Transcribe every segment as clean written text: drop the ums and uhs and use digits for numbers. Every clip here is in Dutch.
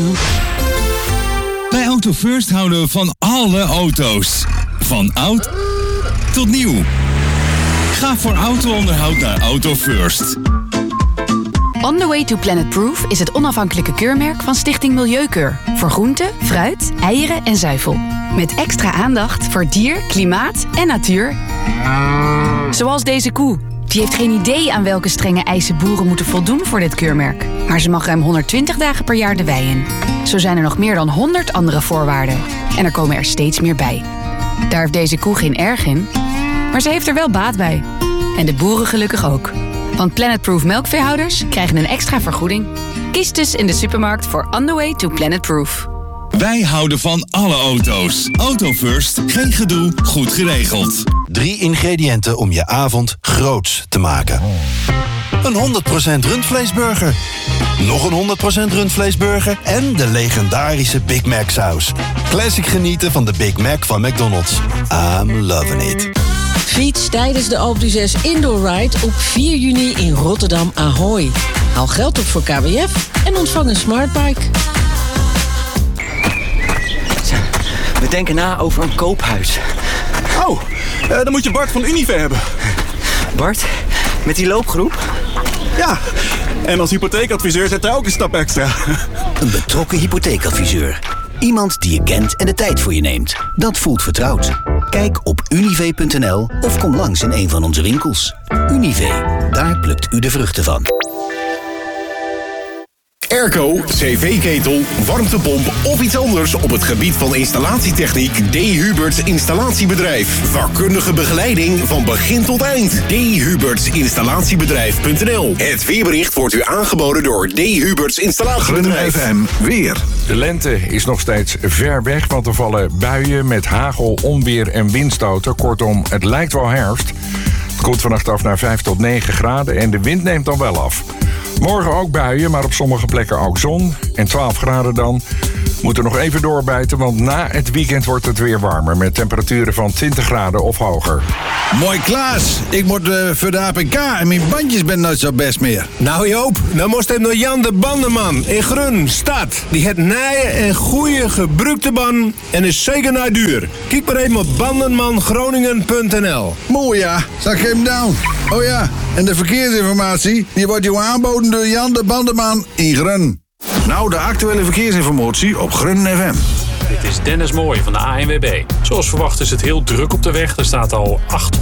Bij Auto First houden we van alle auto's. Van oud tot nieuw. Ga voor auto-onderhoud naar Auto First. On the Way to Planet Proof is het onafhankelijke keurmerk van Stichting Milieukeur. Voor groente, fruit, eieren en zuivel. Met extra aandacht voor dier, klimaat en natuur. Zoals deze koe. Die heeft geen idee aan welke strenge eisen boeren moeten voldoen voor dit keurmerk. Maar ze mag ruim 120 dagen per jaar de wei in. Zo zijn er nog meer dan 100 andere voorwaarden. En er komen er steeds meer bij. Daar heeft deze koe geen erg in. Maar ze heeft er wel baat bij. En de boeren gelukkig ook. Want Planet Proof melkveehouders krijgen een extra vergoeding. Kies dus in de supermarkt voor On the Way to Planet Proof. Wij houden van alle auto's. Auto First, geen gedoe, goed geregeld. 3 ingrediënten om je avond groots te maken. Een 100% rundvleesburger. Nog een 100% rundvleesburger. En de legendarische Big Mac saus. Classic genieten van de Big Mac van McDonald's. I'm loving it. Fiets tijdens de Alpe d'Huez Indoor Ride op 4 juni in Rotterdam Ahoy. Haal geld op voor KWF en ontvang een smartbike. We denken na over een koophuis. Oh, dan moet je Bart van Unive hebben. Bart, met die loopgroep? Ja, en als hypotheekadviseur zet hij ook een stap extra. Een betrokken hypotheekadviseur. Iemand die je kent en de tijd voor je neemt. Dat voelt vertrouwd. Kijk op unive.nl of kom langs in een van onze winkels. Unive, daar plukt u de vruchten van. Airco, cv-ketel, warmtepomp of iets anders op het gebied van installatietechniek. D. Huberts Installatiebedrijf. Vakkundige begeleiding van begin tot eind. D. Huberts Installatiebedrijf.nl. Het weerbericht wordt u aangeboden door D. Huberts Installatiebedrijf. FM weer. De lente is nog steeds ver weg, want er vallen buien met hagel, onweer en windstoten. Kortom, het lijkt wel herfst. Het koelt vannacht af naar 5 tot 9 graden en de wind neemt dan wel af. Morgen ook buien, maar op sommige plekken ook zon. En 12 graden dan. Moeten nog even doorbijten, want na het weekend wordt het weer warmer. Met temperaturen van 20 graden of hoger. Mooi Klaas, ik moet voor de APK en mijn bandjes ben nooit zo best meer. Nou Joop, dan moest hij naar Jan de Bandenman in Grun, stad. Die heeft nieuwe en goede gebruikte banden en is zeker naar duur. Kijk maar even op bandenmangroningen.nl. Mooi ja, zal ik hem down. Oh ja, en de verkeersinformatie, die wordt jou aanboden door Jan de Bandenman in Grun. Nou, de actuele verkeersinformatie op Grun FM. Dit is Dennis Mooij van de ANWB. Zoals verwacht is het heel druk op de weg. Er staat al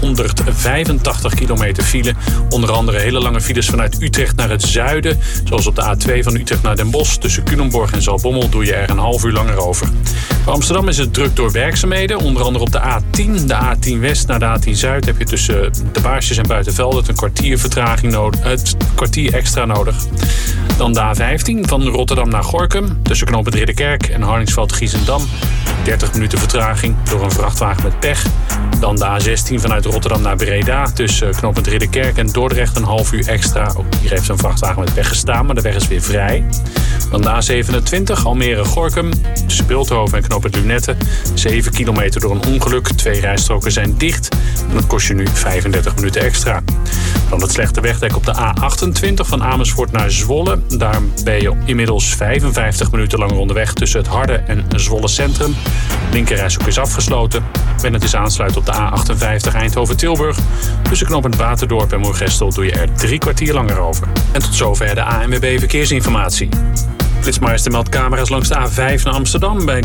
885 kilometer file. Onder andere hele lange files vanuit Utrecht naar het zuiden. Zoals op de A2 van Utrecht naar Den Bosch. Tussen Culemborg en Zaltbommel doe je er een half uur langer over. Bij Amsterdam is het druk door werkzaamheden. Onder andere op de A10. De A10 West naar de A10 Zuid heb je tussen de Baarsjes en Buitenveldert een kwartier vertraging nodig. Het kwartier extra nodig. Dan de A15 van Rotterdam naar Gorinchem. Tussen knooppunt Ridderkerk en Hardingsveld-Giessendam. 30 minuten vertraging door een vrachtwagen met pech. Dan de A16 vanuit Rotterdam naar Breda. Tussen knooppunt Ridderkerk en Dordrecht een half uur extra. Ook hier heeft een vrachtwagen met pech gestaan, maar de weg is weer vrij. Dan de A27 Almere-Gorinchem. Tussen Bilthoven en knooppunt Lunette. 7 kilometer door een ongeluk. 2 rijstroken zijn dicht. En dat kost je nu 35 minuten extra. Dan het slechte wegdek op de A28 van Amersfoort naar Zwolle. Daar ben je inmiddels 55 minuten langer onderweg tussen het Harde en Zwolle Centrum. De linkerrijstrook is afgesloten. En het is aansluiten op de A58 Eindhoven-Tilburg. Tussen knooppunt Waterdorp en Moergestel doe je er 3 kwartier langer over. En tot zover de ANWB Verkeersinformatie. Flitsmeister meldt camera's langs de A5 naar Amsterdam bij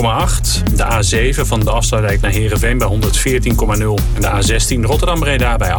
13,8. De A7 van de Afsluitdijk naar Heerenveen bij 114,0. En de A16 Rotterdam-Breda bij